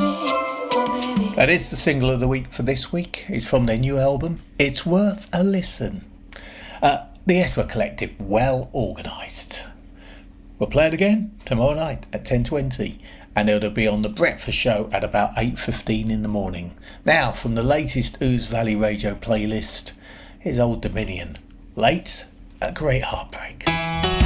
That is the single of the week for this week. It's from their new album. It's worth a listen. The Esper Collective, Well Organised. We'll play it again tomorrow night at 10:20, and it'll be on the breakfast show at about 8:15 in the morning. Now, from the latest Ouse Valley Radio playlist, here's Old Dominion. Late, a great heartbreak.